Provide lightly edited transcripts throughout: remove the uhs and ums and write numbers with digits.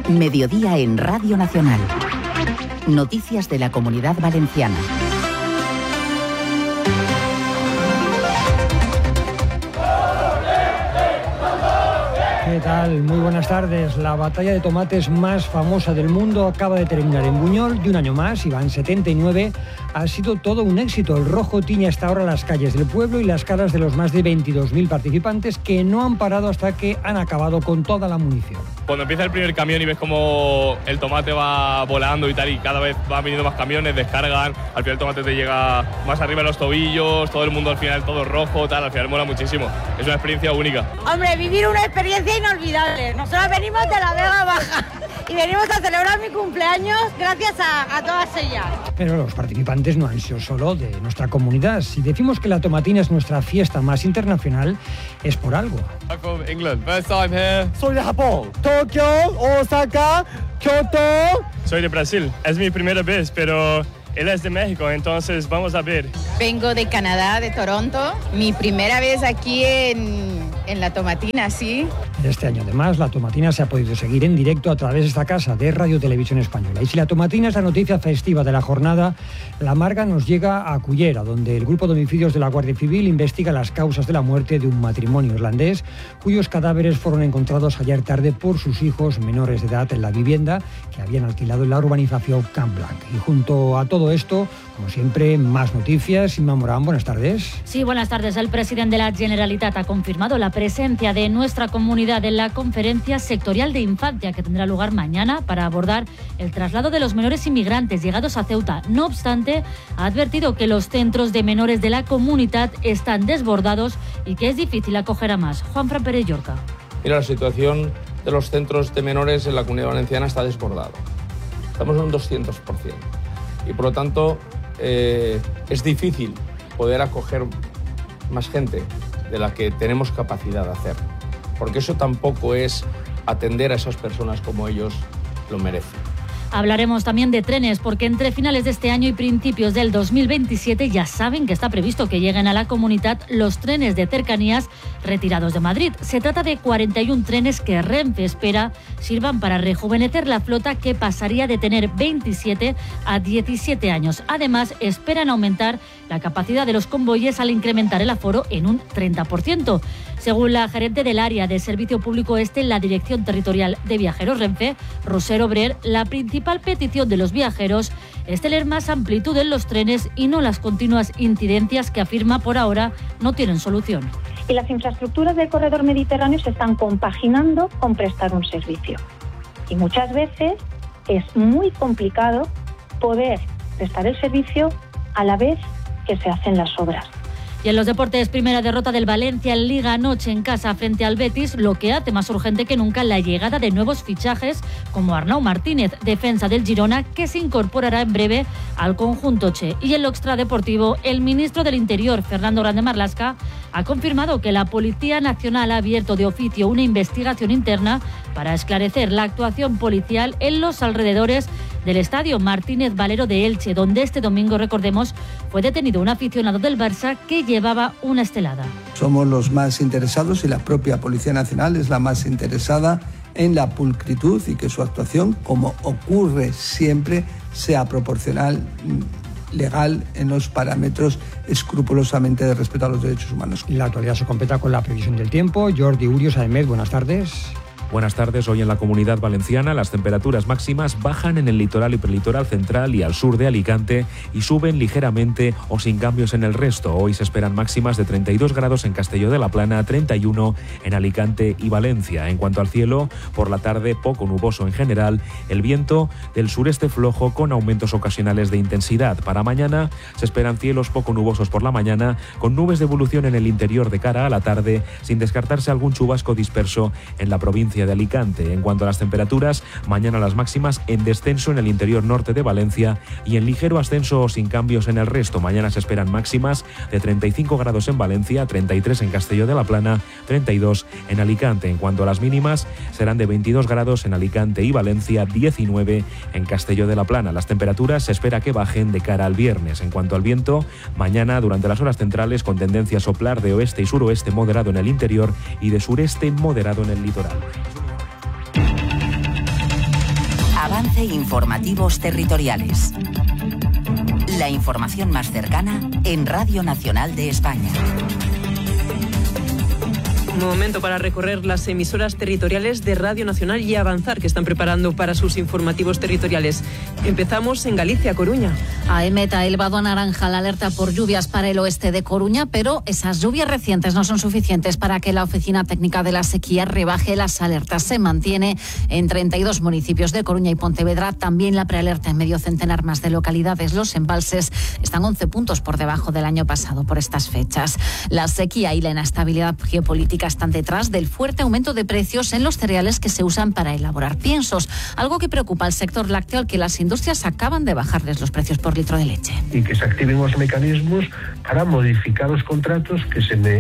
Mediodía en Radio Nacional. Noticias de la Comunidad Valenciana. ¿Qué tal? Muy buenas tardes. La batalla de tomates más famosa del mundo acaba de terminar en Buñol y un año más, y van 79, ha sido todo un éxito. El rojo tiñe hasta ahora las calles del pueblo y las caras de los más de 22.000 participantes que no han parado hasta que han acabado con toda la munición. Cuando empieza el primer camión y ves como el tomate va volando y tal, y cada vez van viniendo más camiones, descargan, al final el tomate te llega más arriba de los tobillos, todo el mundo al final todo rojo, tal, al final mola muchísimo. Es una experiencia única. Hombre, vivir una experiencia inolvidable. Nosotros venimos de la Vega Baja y venimos a celebrar mi cumpleaños gracias a todas ellas. Pero los participantes no han sido solo de nuestra comunidad. Si decimos que la tomatina es nuestra fiesta más internacional, es por algo. I'm from England, first time here. Soy de Japón, Tokio, Osaka, Kyoto. Soy de Brasil, es mi primera vez, pero él es de México, entonces vamos a ver. Vengo de Canadá, de Toronto. Mi primera vez aquí en la tomatina, sí. Este año, además, la tomatina se ha podido seguir en directo a través de esta casa de Radio Televisión Española. Y si la tomatina es la noticia festiva de la jornada, la marga nos llega a Cullera, donde el Grupo de Homicidios de la Guardia Civil investiga las causas de la muerte de un matrimonio irlandés, cuyos cadáveres fueron encontrados ayer tarde por sus hijos menores de edad en la vivienda que habían alquilado en la urbanización Camp Blanc. Y junto a todo esto, como siempre, más noticias. Inma Morán, buenas tardes. Sí, buenas tardes. El presidente de la Generalitat ha confirmado la presencia de nuestra comunidad en la conferencia sectorial de infancia que tendrá lugar mañana para abordar el traslado de los menores inmigrantes llegados a Ceuta. No obstante, ha advertido que los centros de menores de la comunidad están desbordados y que es difícil acoger a más. Juanfran Pérez Llorca. Mira, la situación de los centros de menores en la Comunidad Valenciana está desbordada. Estamos en un 200%. Y por lo tanto, es difícil poder acoger más gente de la que tenemos capacidad de hacer. Porque eso tampoco es atender a esas personas como ellos lo merecen. Hablaremos también de trenes, porque entre finales de este año y principios del 2027 ya saben que está previsto que lleguen a la comunidad los trenes de cercanías retirados de Madrid. Se trata de 41 trenes que Renfe espera sirvan para rejuvenecer la flota, que pasaría de tener 27 a 17 años. Además, esperan aumentar la capacidad de los convoyes al incrementar el aforo en un 30%. Según la gerente del área de Servicio Público Este en la Dirección Territorial de Viajeros Renfe, Roser Obrer, la principal petición de los viajeros es tener más amplitud en los trenes y no las continuas incidencias que afirma por ahora no tienen solución. Y las infraestructuras del corredor mediterráneo se están compaginando con prestar un servicio. Y muchas veces es muy complicado poder prestar el servicio a la vez que se hacen las obras. Y en los deportes, primera derrota del Valencia en Liga anoche en casa frente al Betis, lo que hace más urgente que nunca la llegada de nuevos fichajes como Arnau Martínez, defensa del Girona, que se incorporará en breve al conjunto Che. Y en lo extradeportivo, el ministro del Interior, Fernando Grande Marlaska, ha confirmado que la Policía Nacional ha abierto de oficio una investigación interna para esclarecer la actuación policial en los alrededores del estadio Martínez Valero de Elche, donde este domingo, recordemos, fue detenido un aficionado del Barça que llevaba una estelada. Somos los más interesados y la propia Policía Nacional es la más interesada en la pulcritud y que su actuación, como ocurre siempre, sea proporcional, legal, en los parámetros escrupulosamente de respeto a los derechos humanos. La actualidad se completa con la previsión del tiempo. Jordi Urios, Aemet, buenas tardes. Buenas tardes. Hoy en la Comunidad Valenciana las temperaturas máximas bajan en el litoral y prelitoral central y al sur de Alicante y suben ligeramente o sin cambios en el resto. Hoy se esperan máximas de 32 grados en Castelló de la Plana, 31 en Alicante y Valencia. En cuanto al cielo, por la tarde poco nuboso en general, el viento del sureste flojo con aumentos ocasionales de intensidad. Para mañana se esperan cielos poco nubosos por la mañana, con nubes de evolución en el interior de cara a la tarde, sin descartarse algún chubasco disperso en la provincia de Alicante. En cuanto a las temperaturas, mañana las máximas en descenso en el interior norte de Valencia y en ligero ascenso o sin cambios en el resto. Mañana se esperan máximas de 35 grados en Valencia, 33 en Castelló de la Plana, 32 en Alicante. En cuanto a las mínimas, serán de 22 grados en Alicante y Valencia, 19 en Castelló de la Plana. Las temperaturas se espera que bajen de cara al viernes. En cuanto al viento, mañana durante las horas centrales con tendencia a soplar de oeste y suroeste moderado en el interior y de sureste moderado en el litoral. ofrece informativos territoriales. La información más cercana en Radio Nacional de España. Momento para recorrer las emisoras territoriales de Radio Nacional y Avanzar, que están preparando para sus informativos territoriales. Empezamos en Galicia, Coruña. AEMET ha elevado a naranja la alerta por lluvias para el oeste de Coruña, pero esas lluvias recientes no son suficientes para que la Oficina Técnica de la Sequía rebaje las alertas. Se mantiene en 32 municipios de Coruña y Pontevedra. También la prealerta en medio centenar más de localidades. Los embalses están 11 puntos por debajo del año pasado por estas fechas. La sequía y la inestabilidad geopolítica están detrás del fuerte aumento de precios en los cereales que se usan para elaborar piensos, algo que preocupa al sector lácteo, al que las industrias acaban de bajarles los precios por litro de leche. Y que se activen os mecanismos para modificar os contratos que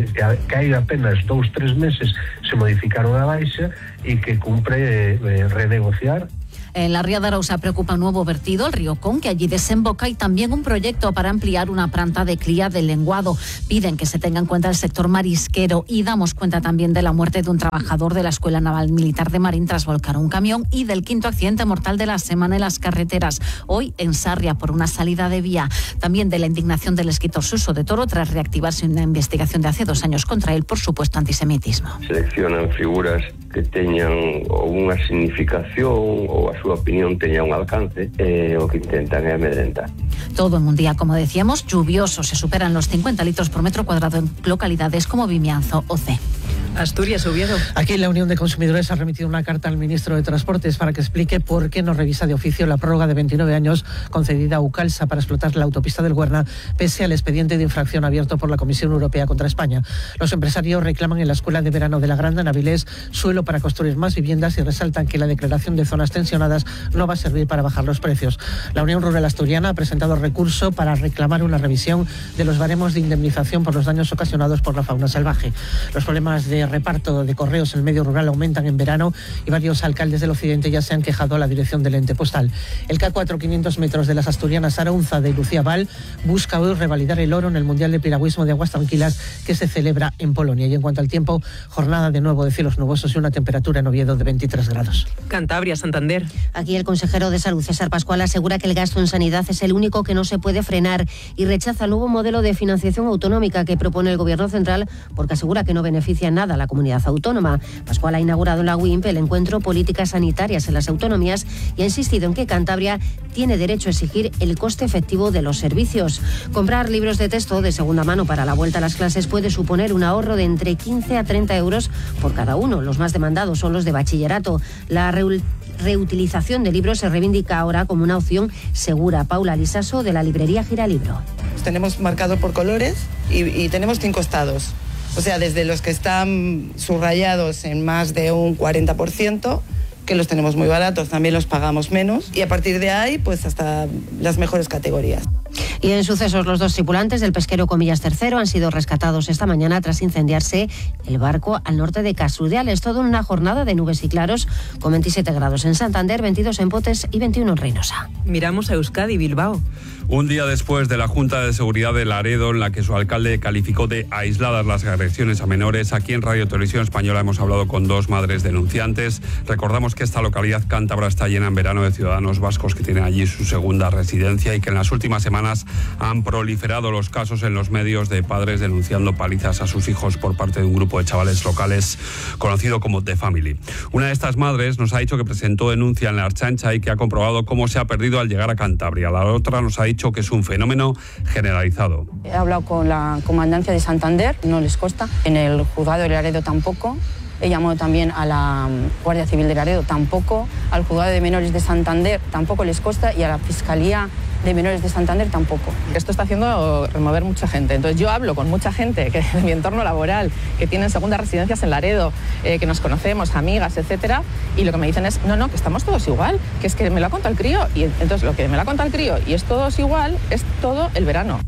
hai apenas 2-3 meses se modificaron a baixa e que cumpre renegociar. En la ría de Arousa preocupa un nuevo vertido, el río Con, que allí desemboca, y también un proyecto para ampliar una planta de cría del lenguado. Piden que se tenga en cuenta el sector marisquero, y damos cuenta también de la muerte de un trabajador de la Escuela Naval Militar de Marín tras volcar un camión, y del quinto accidente mortal de la semana en las carreteras, hoy en Sarria por una salida de vía. También de la indignación del escritor Suso de Toro tras reactivarse una investigación de hace 2 años contra él por supuesto antisemitismo. Seleccionan figuras que teñan unha significación ou a súa opinión teña un alcance, o que intentan é amedrentar. Todo en un día, como decíamos, lluvioso. Se superan los 50 litros por metro cuadrado en localidades como Vimianzo o C. Asturias, Oviedo. Aquí la Unión de Consumidores ha remitido una carta al ministro de Transportes para que explique por qué no revisa de oficio la prórroga de 29 años concedida a Ucalsa para explotar la autopista del Huerna, pese al expediente de infracción abierto por la Comisión Europea contra España. Los empresarios reclaman en la Escuela de Verano de la Granda, en Avilés, suelo para construir más viviendas, y resaltan que la declaración de zonas tensionadas no va a servir para bajar los precios. La Unión Rural Asturiana ha presentado recurso para reclamar una revisión de los baremos de indemnización por los daños ocasionados por la fauna salvaje. Los problemas de reparto de correos en el medio rural aumentan en verano, y varios alcaldes del occidente ya se han quejado a la dirección del ente postal. El K4 500 metros de las asturianas Araunza de Lucía Val busca hoy revalidar el oro en el Mundial de Piragüismo de Aguas Tranquilas que se celebra en Polonia. Y en cuanto al tiempo, jornada de nuevo de cielos nubosos y una temperatura en Oviedo de 23 grados. Cantabria, Santander. Aquí el consejero de Salud, César Pascual, asegura que el gasto en sanidad es el único que no se puede frenar, y rechaza el nuevo modelo de financiación autonómica que propone el Gobierno central, porque asegura que no beneficia en nada a la comunidad autónoma. Pascual ha inaugurado en la UIMP el encuentro Políticas Sanitarias en las Autonomías y ha insistido en que Cantabria tiene derecho a exigir el coste efectivo de los servicios. Comprar libros de texto de segunda mano para la vuelta a las clases puede suponer un ahorro de entre 15 a 30 euros por cada uno. Los más demandados son los de bachillerato. La reutilización de libros se reivindica ahora como una opción segura. Paula Lisaso, de la librería Giralibro. Tenemos marcado por colores y tenemos 5 estados. O sea, desde los que están subrayados en más de un 40%, que los tenemos muy baratos, también los pagamos menos, y a partir de ahí, pues hasta las mejores categorías. Y en sucesos, los 2 tripulantes del pesquero Comillas Tercero han sido rescatados esta mañana tras incendiarse el barco al norte de Casudiales. Todo en una jornada de nubes y claros, con 27 grados en Santander, 22 en Potes y 21 en Reynosa. Miramos a Euskadi, Bilbao. Un día después de la Junta de Seguridad de Laredo, en la que su alcalde calificó de aisladas las agresiones a menores, aquí en Radio Televisión Española hemos hablado con 2 madres denunciantes. Recordamos que esta localidad cántabra está llena en verano de ciudadanos vascos que tienen allí su segunda residencia, y que en las últimas semanas han proliferado los casos en los medios de padres denunciando palizas a sus hijos por parte de un grupo de chavales locales conocido como The Family. Una de estas madres nos ha dicho que presentó denuncia en la Ertzaintza y que ha comprobado cómo se ha perdido al llegar a Cantabria. La otra nos ha dicho que es un fenómeno generalizado. He hablado con la comandancia de Santander, no les consta. En el juzgado de Laredo tampoco. He llamado también a la Guardia Civil de Laredo, tampoco. Al juzgado de menores de Santander tampoco les consta, y a la Fiscalía de Menores de Santander tampoco. Esto está haciendo remover mucha gente. Entonces yo hablo con mucha gente que de mi entorno laboral, que tienen segundas residencias en Laredo, que nos conocemos, amigas, etcétera, y lo que me dicen es, no, que estamos todos igual, que es que me lo ha contado el crío, y entonces lo que me lo ha contado el crío y es todos igual, es todo el verano.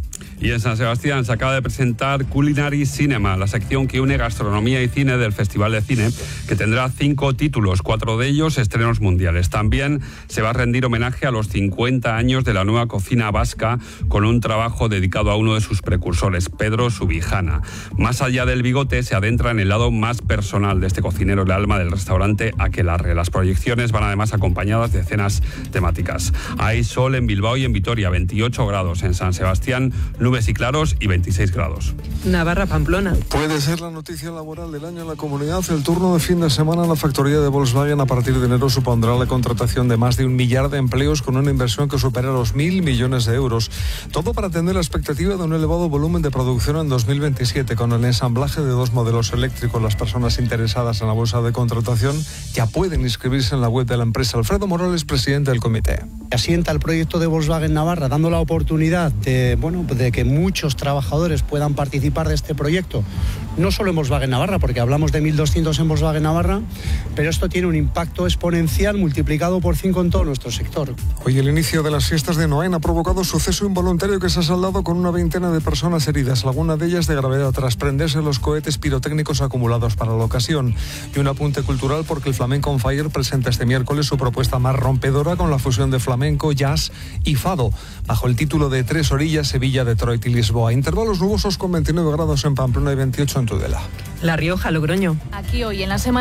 Y en San Sebastián se acaba de presentar Culinary Cinema, la sección que une gastronomía y cine del Festival de Cine, que tendrá 5 títulos, 4 de ellos estrenos mundiales. También se va a rendir homenaje a los 50 años de la nueva cocina vasca con un trabajo dedicado a uno de sus precursores, Pedro Subijana. Más allá del bigote, se adentra en el lado más personal de este cocinero, el alma del restaurante Aquelarre. Las proyecciones van además acompañadas de cenas temáticas. Hay sol en Bilbao y en Vitoria, 28 grados. En San Sebastián, nubes y claros y 26 grados. Navarra-Pamplona. Puede ser la noticia laboral del año en la comunidad. El turno de fin de semana en la factoría de Volkswagen a partir de enero supondrá la contratación de más de 1 millar de empleos con una inversión que supera los 1.000 millones de euros. Todo para atender la expectativa de un elevado volumen de producción en 2027 con el ensamblaje de 2 modelos eléctricos. Las personas interesadas en la bolsa de contratación ya pueden inscribirse en la web de la empresa. Alfredo Morales, presidente del comité. Asienta el proyecto de Volkswagen Navarra, dando la oportunidad de que muchos trabajadores puedan participar de este proyecto. No solo en Volkswagen Navarra, porque hablamos de 1.200 en Volkswagen Navarra, pero esto tiene un impacto exponencial multiplicado por 5 en todo nuestro sector. Hoy el inicio de las fiestas de Noain ha provocado suceso involuntario que se ha saldado con una veintena de personas heridas, alguna de ellas de gravedad tras prenderse los cohetes pirotécnicos acumulados para la ocasión. Y un apunte cultural porque el Flamenco on Fire presenta este miércoles su propuesta más rompedora con la fusión de flamenco, jazz y fado, bajo el título de 3 orillas, Sevilla, Detroit y Lisboa. Intervalos nubosos con 29 grados en Pamplona y 28 en Tudela. La Rioja, Logroño. Aquí hoy en la semana